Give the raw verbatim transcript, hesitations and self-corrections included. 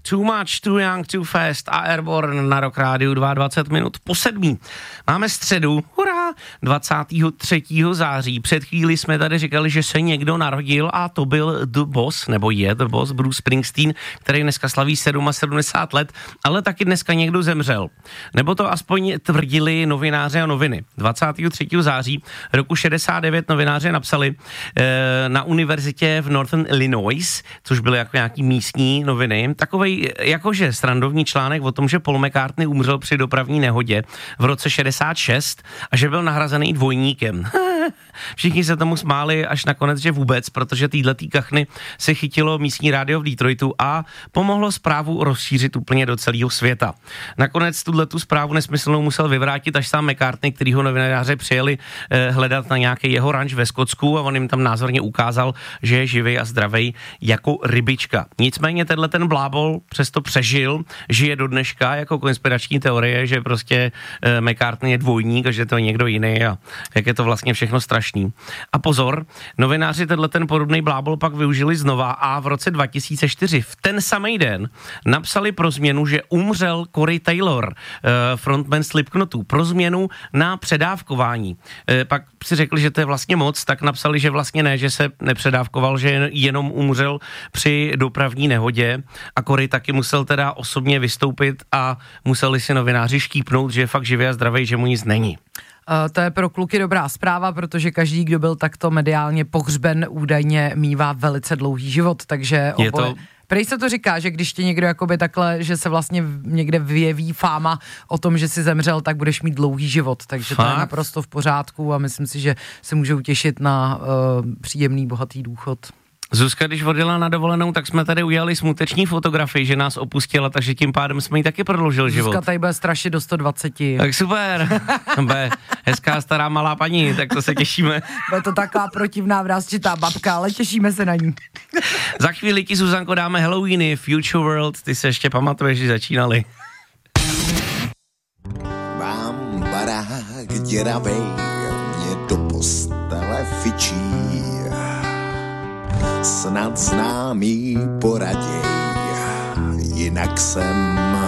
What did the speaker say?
Too Much, Too Young, Too Fast a Airborne na Rock Rádiu dvacet dva minut po sedmí. Máme středu, hurá, dvacátého třetího září. Před chvíli jsme tady říkali, že se někdo narodil a to byl The Boss, nebo je The Boss, Bruce Springsteen, který dneska slaví sedmdesát sedm let, ale taky dneska někdo zemřel. Nebo to aspoň tvrdili novináři a noviny. dvacátého třetího září roku šedesát devět novináři napsali e, na univerzitě v Northern Illinois, což byly jako nějaký místní noviny, takovej jakože srandovní článek o tom, že Paul McCartney umřel při dopravní nehodě v roce šedesát šest a že byl nahrazený dvojníkem. Všichni se tomu smáli až nakonec, že vůbec, protože týhletý kachny se chytilo místní rádio v Detroitu a pomohlo zprávu rozšířit úplně do celého světa. Nakonec tuhletu zprávu nesmyslnou musel vyvrátit až sám McCartney, kterýho novináři přijeli eh, hledat na nějaký jeho ranč ve Skotsku a on jim tam názorně ukázal, že je živý a zdravý jako rybička. Nicméně tenhle ten blábol přesto přežil, žije do dneška jako konspirační teorie, že prostě eh, McCartney je dvojník a že to je někdo jiný a jak je to vlastně všechno strašný. A pozor, novináři tenhle ten podobný blábol pak využili znova a v roce dva tisíce čtyři v ten samý den napsali pro změnu, že umřel Corey Taylor, frontman Slipknotu, pro změnu na předávkování. Pak si řekli, že to je vlastně moc, tak napsali, že vlastně ne, že se nepředávkoval, že jenom umřel při dopravní nehodě a Corey taky musel teda osobně vystoupit a museli si novináři štípnout, že je fakt živý a zdravý, že mu nic není. Uh, to je pro kluky dobrá zpráva, protože každý, kdo byl takto mediálně pohřben, údajně mívá velice dlouhý život, takže oboje... To... Prej se to říká, že když ti někdo jakoby takhle, že se vlastně někde vyjeví fáma o tom, že si zemřel, tak budeš mít dlouhý život, takže Fakt? To je naprosto v pořádku a myslím si, že se můžou těšit na uh, příjemný, bohatý důchod. Zuzka, když odjela na dovolenou, tak jsme tady udělali smuteční fotografii, že nás opustila, takže tím pádem jsme jí taky prodloužil život. Zuzka tady bude strašit do sto dvacet. Tak super. Bude hezká stará malá paní, tak to se těšíme. Bude to taková protivná vrásčitá babka, ale těšíme se na ní. Za chvíli ti, Zuzanko, dáme Halloweeny, Future World, ty se ještě pamatuješ, že začínali. Mám barák děravej, mě do postele fičí. Snad známý poraděj, jinak jsem